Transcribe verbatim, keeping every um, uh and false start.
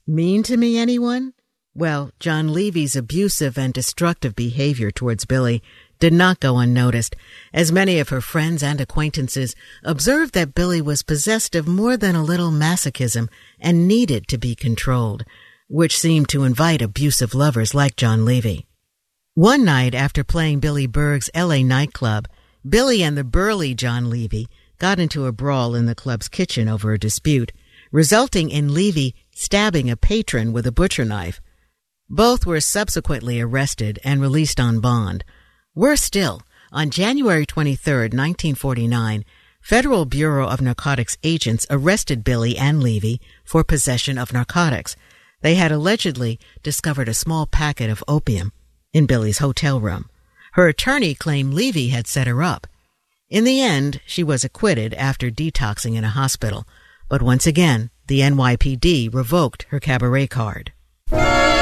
Mean to me, anyone? Well, John Levy's abusive and destructive behavior towards Billy did not go unnoticed, as many of her friends and acquaintances observed that Billy was possessed of more than a little masochism and needed to be controlled, which seemed to invite abusive lovers like John Levy. One night after playing Billy Berg's L A nightclub, Billy and the burly John Levy got into a brawl in the club's kitchen over a dispute, resulting in Levy stabbing a patron with a butcher knife. Both were subsequently arrested and released on bond. Worse still, on January twenty-third, nineteen forty-nine, Federal Bureau of Narcotics agents arrested Billy and Levy for possession of narcotics. They had allegedly discovered a small packet of opium in Billy's hotel room. Her attorney claimed Levy had set her up. In the end, she was acquitted after detoxing in a hospital. But once again, the N Y P D revoked her cabaret card.